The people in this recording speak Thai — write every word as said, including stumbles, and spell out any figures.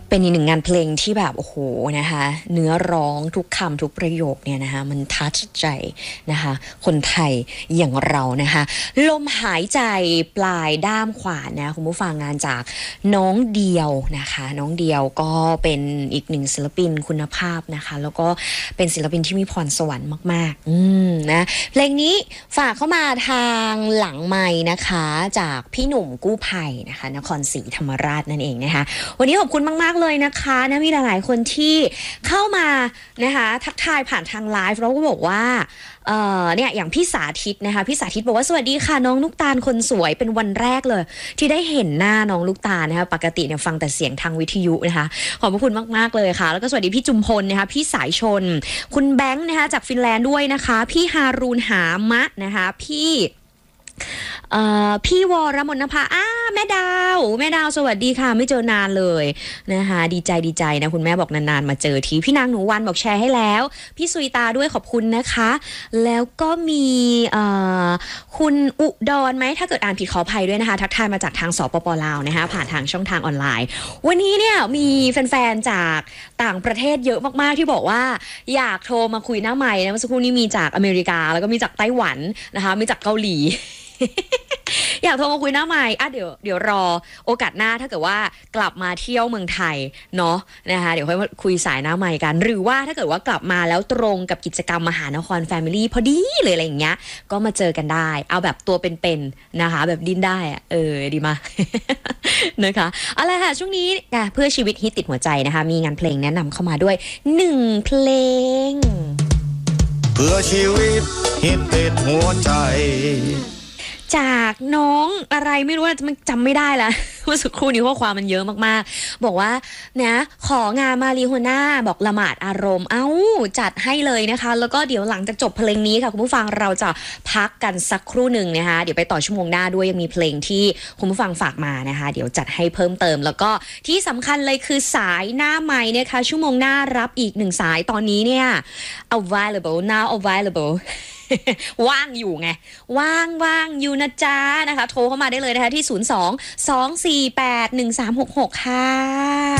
เป็นอีกหนึ่งงานเพลงที่แบบโอ้โหนะคะเนื้อร้องทุกคำทุกประโยคเนี่ยนะคะมันทัชใจนะคะคนไทยอย่างเรานะคะลมหายใจปลายด้ามขวานนะคุณผู้ฟังงานจากน้องเดียวนะคะน้องเดียวก็เป็นอีกหนึ่งศิลปินคุณภาพนะคะแล้วก็เป็นศิลปินที่มีพรสวรรค์มากๆอืมนะเพลงนี้ฝากเข้ามาทางหลังไมค์นะคะจากพี่หนุ่มกู้ภัยนะคะนครศรีธรรมราชนั่นเองนะคะวันนี้ขอบคุณมากๆเลยนะคะนะมีหลายๆคนที่เข้ามานะคะทักทายผ่านทางไลฟ์แล้วก็บอกว่าเอ่อเนี่ยอย่างพี่สาธิตนะคะพี่สาธิตบอกว่าสวัสดีค่ะน้องลูกตาลคนสวยเป็นวันแรกเลยที่ได้เห็นหน้าน้องลูกตาลนะคะปกติเนี่ยฟังแต่เสียงทางวิทยุนะคะขอบพระคุณมากๆเลยค่ะแล้วก็สวัสดีพี่จุมพลนะคะพี่สายชนคุณแบงค์นะคะจากฟินแลนด์ด้วยนะคะพี่ฮารูนหามะนะคะพี่เอ่อพี่วรมนภาอ้าแม่ดาวแม่ดาวสวัสดีค่ะไม่เจอนานเลยนะคะดีใจดีใจนะคุณแม่บอกนานๆมาเจอทีพี่นางหนูวันบอกแชร์ให้แล้วพี่สุยตาด้วยขอบคุณนะคะแล้วก็มีเอ่อคุณอุดรไหมถ้าเกิดอ่านผิดขออภัยด้วยนะคะทักทายมาจากทางสปปลาวนะคะผ่านทางช่องทางออนไลน์วันนี้เนี่ยมีแฟนๆจากต่างประเทศเยอะมากๆที่บอกว่าอยากโทรมาคุยหน้าไมค์นะเมื่อสักครู่นี้มีจากอเมริกาแล้วก็มีจากไต้หวันนะคะมีจากเกาหลี อยากโทรมาคุยหน้าไมค์อ่ะเดี๋ยวเดี๋ยวรอโอกาสหน้าถ้าเกิดว่ากลับมาเที่ยวเมืองไทยเนาะนะคะเดี๋ยวค่อยคุยสายหน้าไมค์กันหรือว่าถ้าเกิดว่ากลับมาแล้วตรงกับกิจกรรมมหานครแฟมิลี่พอดีเลยอะไรอย่างเงี้ยก็มาเจอกันได้เอาแบบตัวเป็นๆนะคะแบบดิ้นได้อะเออดีมาก นะคะอะไรค่ะช่วงนี้เพื่อชีวิตฮิตติดหัวใจนะคะมีงานเพลงแนะนำเข้ามาด้วยหนึ่งเพลงเพื่อชีวิตฮิตติดหัวใจจากน้องอะไรไม่รู้นะมันจำไม่ได้ละเมื่อสักครู่นี้ข้อความมันเยอะมากๆบอกว่านะของานมารีโฮน่าบอกละหมาดอารมณ์เอ้าจัดให้เลยนะคะแล้วก็เดี๋ยวหลังจากจบเพลงนี้ค่ะคุณผู้ฟังเราจะพักกันสักครู่หนึ่งนะคะเดี๋ยวไปต่อชั่วโมงหน้าด้วยยังมีเพลงที่คุณผู้ฟังฝากมานะคะเดี๋ยวจัดให้เพิ่มเติมแล้วก็ที่สำคัญเลยคือสายหน้าไมค์เนี่ยค่ะชั่วโมงหน้ารับอีกหนึ่งสายตอนนี้เนี่ย available now availableว่างอยู่ไงว่างว่างอยู่นะจ๊ะนะคะโทรเข้ามาได้เลยนะคะที่ศูนย์ สอง สอง สี่ แปด หนึ่ง สาม หก หกค่ะ